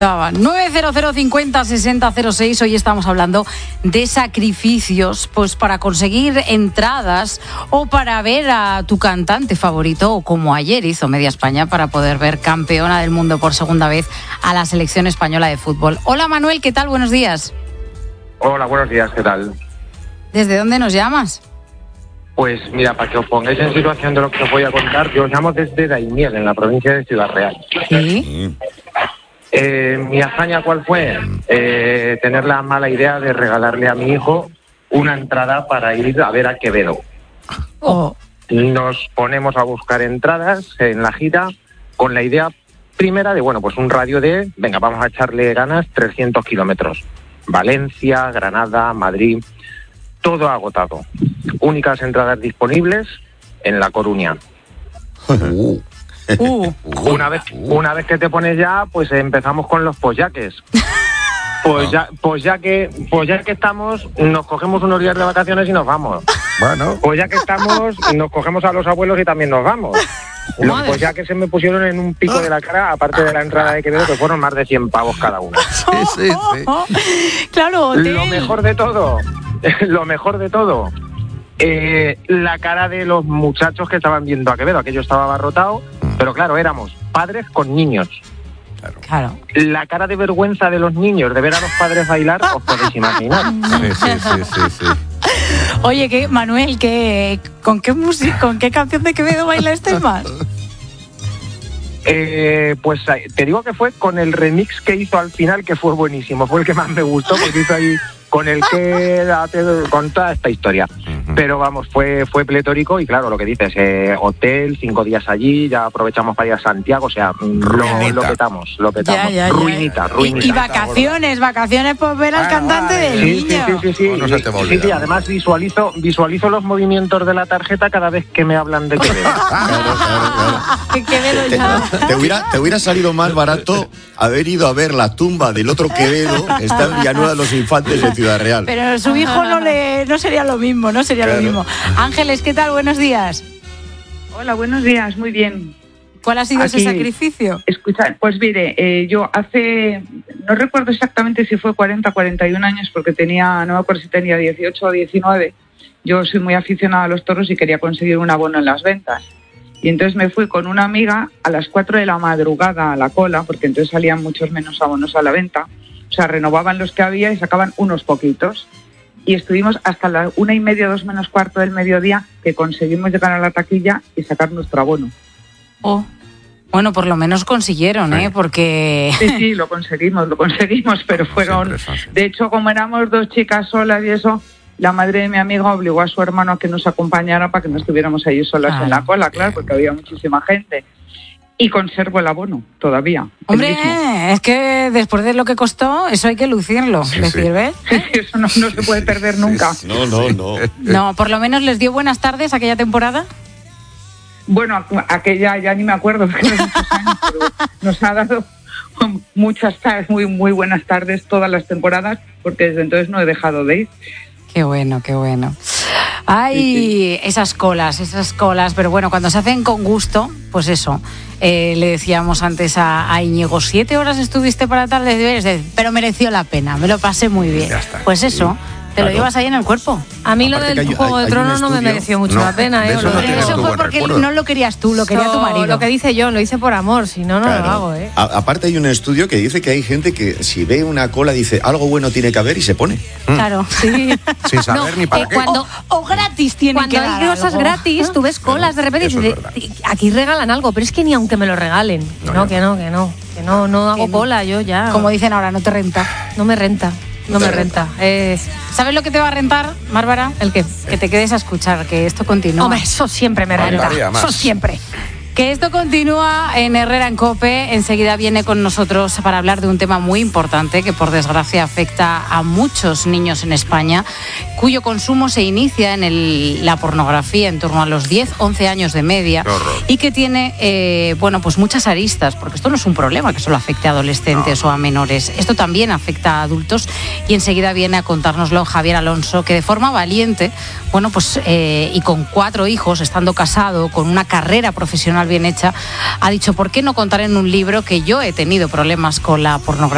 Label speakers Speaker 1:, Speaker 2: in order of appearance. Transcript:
Speaker 1: 900 50 60 06. Hoy estamos hablando de sacrificios pues para conseguir entradas o para ver a tu cantante favorito, o como ayer hizo Media España para poder ver campeona del mundo por segunda vez a la selección española de fútbol. Hola Manuel, ¿qué tal? Buenos días.
Speaker 2: Hola, buenos días, ¿qué tal?
Speaker 1: ¿Desde dónde nos llamas?
Speaker 2: Pues mira, para que os pongáis en situación de lo que os voy a contar, yo os llamo desde Daimiel, en la provincia de Ciudad Real.
Speaker 1: Sí.
Speaker 2: Mi hazaña, ¿cuál fue? Tener la mala idea de regalarle a mi hijo una entrada para ir a ver a Quevedo.
Speaker 1: Oh.
Speaker 2: Nos ponemos a buscar entradas en la gira con la idea primera de, pues un radio de, venga, vamos a echarle ganas, 300 kilómetros. Valencia, Granada, Madrid, todo agotado. Únicas entradas disponibles en La Coruña. Una vez que te pones ya, pues empezamos con los pollaques. Pues ya que estamos, nos cogemos unos días de vacaciones y nos vamos.
Speaker 3: Bueno.
Speaker 2: Pues ya que estamos, nos cogemos a los abuelos y también nos vamos. Los pollaques se me pusieron en un pico de la cara, aparte de la entrada de Quevedo, que fueron más de 100 pavos cada una.
Speaker 3: Sí.
Speaker 1: Claro, hotel.
Speaker 2: Lo mejor de todo, la cara de los muchachos que estaban viendo a Quevedo. Aquello estaba abarrotado, pero claro, éramos padres con niños.
Speaker 1: Claro.
Speaker 2: La cara de vergüenza de los niños de ver a los padres bailar, os podéis imaginar.
Speaker 3: Sí.
Speaker 1: Oye, Manuel, ¿con qué canción de Quevedo baila este más?
Speaker 2: Pues te digo que fue con el remix que hizo al final, que fue buenísimo, fue el que más me gustó, porque hizo ahí con con toda esta historia. Pero vamos, fue pletórico y claro, lo que dices, hotel, 5 días allí, ya aprovechamos para ir a Santiago, o sea, lo petamos.
Speaker 1: Ya.
Speaker 2: Ruinita.
Speaker 1: Y vacaciones por ver al cantante del niño.
Speaker 2: Sí, además visualizo los movimientos de la tarjeta cada vez que me hablan de Quevedo.
Speaker 1: Que Quevedo ya.
Speaker 3: Te hubiera salido más barato haber ido a ver la tumba del otro Quevedo, que está en Villanueva de los Infantes de Ciudad Real.
Speaker 1: Pero su hijo no sería lo mismo, lo mismo. Ángeles, ¿qué tal? Buenos días.
Speaker 4: Hola, buenos días, muy bien.
Speaker 1: ¿Cuál ha sido ese sacrificio?
Speaker 4: Escucha, pues mire, yo no recuerdo exactamente si fue 40 o 41 años, porque no me acuerdo si tenía 18 o 19. Yo soy muy aficionada a los toros y quería conseguir un abono en las ventas. Y entonces me fui con una amiga a las 4 de la madrugada a la cola, porque entonces salían muchos menos abonos a la venta. O sea, renovaban los que había y sacaban unos poquitos. Y estuvimos hasta las 1:30, 2 menos cuarto del mediodía, que conseguimos llegar a la taquilla y sacar nuestro abono.
Speaker 1: Oh, bueno, por lo menos consiguieron, porque...
Speaker 4: Sí, lo conseguimos, pero fueron... De hecho, como éramos 2 chicas solas y eso, la madre de mi amiga obligó a su hermano a que nos acompañara para que no estuviéramos allí solas en la cola, claro, porque había muchísima gente. Y conservo el abono todavía.
Speaker 1: Hombre, es que después de lo que costó, eso hay que lucirlo. ¿¿ves?
Speaker 4: Sí, eso no se puede perder nunca.
Speaker 3: No.
Speaker 1: No, por lo menos les dio buenas tardes aquella temporada.
Speaker 4: Bueno, aquella ya ni me acuerdo, porque hace muchos años, pero nos ha dado muchas tardes, muy, muy buenas tardes todas las temporadas, porque desde entonces no he dejado de ir.
Speaker 1: Qué bueno. Ay, esas colas, pero bueno, cuando se hacen con gusto, pues eso, le decíamos antes a Íñigo, 7 horas estuviste para tal de deberes, pero mereció la pena, me lo pasé muy bien. Pues eso, te lo llevas ahí en el cuerpo.
Speaker 5: A mí lo del Juego de Tronos no me mereció mucho la pena.
Speaker 1: Eso fue porque no lo querías tú, lo quería tu marido.
Speaker 5: Lo que dice yo, lo hice por amor, si no, no lo hago.
Speaker 3: Aparte hay un estudio que dice que hay gente que si ve una cola dice algo bueno tiene que haber y se pone.
Speaker 1: Claro, sí.
Speaker 3: Sin saber ni para qué.
Speaker 1: O gratis tiene que dar.
Speaker 5: Cuando hay cosas gratis, tú ves colas de repente y dices, aquí regalan algo, pero es que ni aunque me lo regalen. Que no hago cola yo ya.
Speaker 1: Como dicen ahora, no te renta.
Speaker 5: No me renta.
Speaker 1: ¿Sabes lo que te va a rentar, Bárbara?
Speaker 5: ¿El qué?
Speaker 1: Que te quedes a escuchar, que esto continúa.
Speaker 5: Hombre, eso siempre me renta. Eso siempre.
Speaker 1: Que esto continúa en Herrera en COPE. Enseguida viene con nosotros para hablar de un tema muy importante que por desgracia afecta a muchos niños en España, cuyo consumo se inicia en la pornografía en torno a los 10-11 años de media y que tiene pues muchas aristas, porque esto no es un problema que solo afecte a adolescentes o a menores, esto también afecta a adultos, y enseguida viene a contárnoslo Javier Alonso, que de forma valiente, y con 4 hijos, estando casado, con una carrera profesional bien hecha, ha dicho, ¿por qué no contar en un libro que yo he tenido problemas con la pornografía?